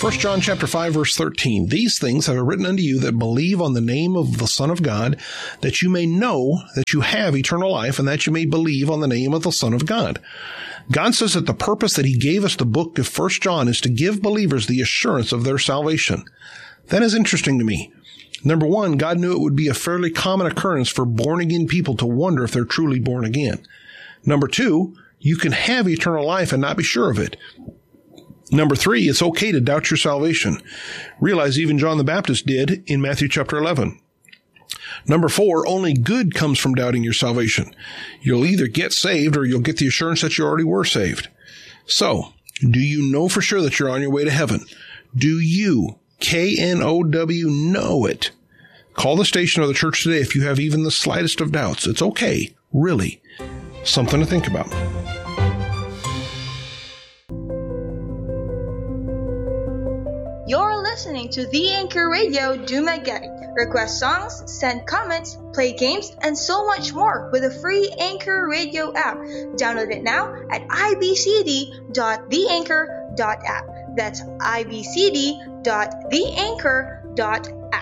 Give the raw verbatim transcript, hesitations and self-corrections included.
First John chapter five, verse thirteen. These things have I written unto you that believe on the name of the Son of God, that you may know that you have eternal life, and that you may believe on the name of the Son of God. God says that the purpose that he gave us the book of First John is to give believers the assurance of their salvation. That is interesting to me. Number one, God knew it would be a fairly common occurrence for born-again people to wonder if they're truly born again. Number two, you can have eternal life and not be sure of it. Number three, it's okay to doubt your salvation. Realize even John the Baptist did in Matthew chapter eleven. Number four, only good comes from doubting your salvation. You'll either get saved or you'll get the assurance that you already were saved. So, do you know for sure that you're on your way to heaven? Do you, K N O W, know it? Call the station or the church today if you have even the slightest of doubts. It's okay, really. Something to think about. You're listening to The Anchor Radio Dumaguete. Request songs, send comments, play games, and so much more with a free Anchor Radio app. Download it now at i b c d dot the anchor dot app. That's i b c d dot the anchor dot app.